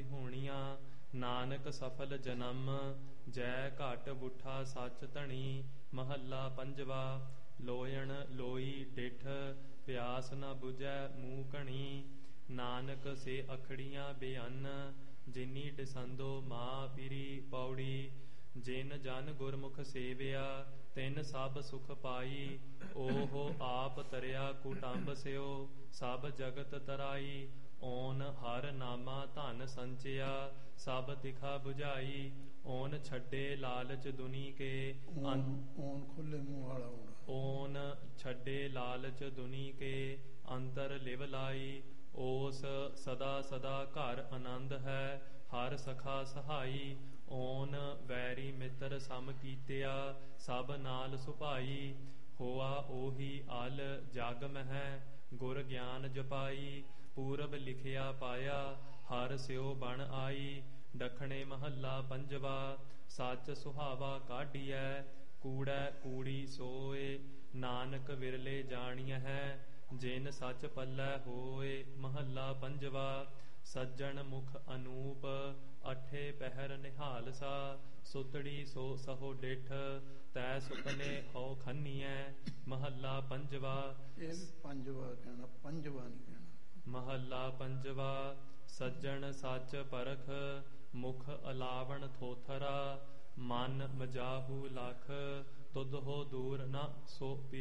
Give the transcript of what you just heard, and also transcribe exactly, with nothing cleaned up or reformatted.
ਵਿਹੂਣੀਆਂ। ਨਾਨਕ ਸਫਲ ਜਨਮ ਜੈ ਘਟ ਬੁੱਠਾ ਸੱਚ ਧਣੀ। ਮਹੱਲਾ ਪੰਜਵਾ। ਲੋਇਣ ਲੋਈ ਡਿਠ ਪਿਆਸ ਨ ਬੁਝੈ ਮੂੰਹ ਘਣੀ। ਨਾਨਕ ਸੇ ਅਖੜੀਆਂ ਬੇਅੰਨ ਜਿਨੀ ਡਿਸੰਦੋ ਮਾਂ ਪੀਰੀ ਪੌੜੀ। ਜਿਨ ਜਨ ਗੁਰਮੁਖ ਸੇਵਿਆ ਤਿਨ ਸਭ ਸੁਖ ਪਾਈ। ਓਹੋ ਆਪ ਤਰਿਆ ਕੁਟੰਬ ਸਿਓ ਸਭ ਜਗਤ ਤਰਾਈ। ਓਨ ਹਰ ਨਾਮਾ ਧਨ ਸੰਚਿਆ ਸਭ ਤਿਖਾ ਬੁਝਾਈ। ਓਨ ਛੱਡੇ ਲਾਲਚ ਦੁਨੀ ਕੇ ਓਨ ਓਨ ਖੁੱਲੇ ਮੂੰਹ ਵਾਲਾ ਹੋਣਾ। ਓਨ ਛੱਡੇ ਲਾਲਚ ਦੁਨੀ ਕੇ ਅੰਤਰ ਲਿਵ ਲਾਈ। ਓਸ ਸਦਾ ਸਦਾ ਘਰ ਆਨੰਦ ਹੈ ਹਰ ਸਖਾ ਸਹਾਈ। ਓਨ ਵੈਰੀ ਮਿੱਤਰ ਸਮ ਕੀਤਿਆ ਸਭ ਨਾਲ ਸੁਭਾਈ। ਹੋਆ ਉਹੀ ਅਲ ਜਗ ਮਹਿ ਗੁਰ ਗਿਆਨ ਜਪਾਈ। ਪੂਰਬ ਲਿਖਿਆ ਪਾਇਆ ਹਰ ਸਿਓ ਬਣ ਆਈ। ਦੱਖਣੇ ਮਹੱਲਾ ਪੰਜਵਾ। ਸੱਚ ਸੁਹਾਵਾ ਕਾਢੀਐ ਕੂੜੈ ਕੂੜੀ ਸੋਏ। ਨਾਨਕ ਵਿਰਲੇ ਜਾਣੀਐ ਜਿਨ ਸੱਚ ਪੱਲੇ ਹੋਏ। ਮਹੱਲਾ ਪੰਜਵਾ। ਸੱਜਣ ਮੁਖ ਅਨੂਪ ਅਠੇ ਪਹਿਰ ਨਿਹਾਲਸਾ। ਸੁਤੜੀ ਸੋ ਸਹੋ ਡਿਠ ਤੈ ਸੁਪਨੇ ਹੋ ਖੰਨੀਐ। ਮਹੱਲਾ ਪੰਜਵਾ। ਇਹ ਪੰਜਵਾ ਕਹਿਣਾ, ਪੰਜਵਾ ਨਹੀਂ ਕਹਿਣਾ। ਮਹੱਲਾ ਪੰਜਵਾ। ਸੱਜਣ ਸੱਚ ਪਰਖ ਮੁਖ ਅਲਾਵਣ ਥੋਥਰਾ। ਮਨ ਮਜਾਹੂ ਲਖ ਤੁਧ ਹੋ ਦੂਰ ਨ ਸੋ